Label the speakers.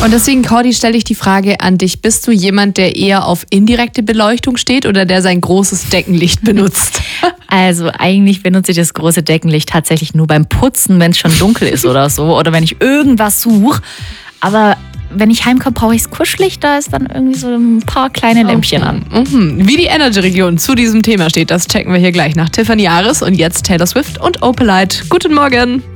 Speaker 1: Und deswegen, Cordi, stelle ich die Frage an dich. Bist du jemand, der eher auf indirekte Beleuchtung steht oder der sein großes Deckenlicht benutzt?
Speaker 2: Also eigentlich benutze ich das große Deckenlicht tatsächlich nur beim Putzen, wenn es schon dunkel ist oder so. Oder wenn ich irgendwas suche. Aber wenn ich heimkomme, brauche ich das Kuschlicht. Da ist dann irgendwie so ein paar kleine Lämpchen an.
Speaker 1: Wie die Energy-Region zu diesem Thema steht, das checken wir hier gleich nach Tiffany Ares und jetzt Taylor Swift und Opalite. Guten Morgen.